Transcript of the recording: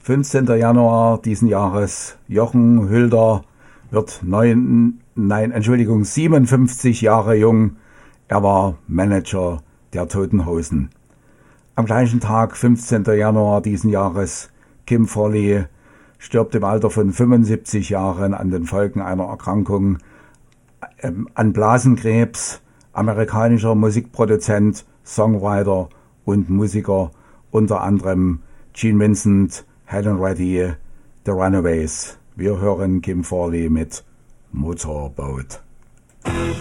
15. Januar diesen Jahres. Jochen Hülder wird 57 Jahre jung. Er war Manager der Toten Hosen. Am gleichen Tag, 15. Januar diesen Jahres, Kim Forley stirbt im Alter von 75 Jahren an den Folgen einer Erkrankung an Blasenkrebs. Amerikanischer Musikproduzent, Songwriter und Musiker, unter anderem Gene Vincent, Helen Reddy, The Runaways. Wir hören Kim Forley mit Motorboat.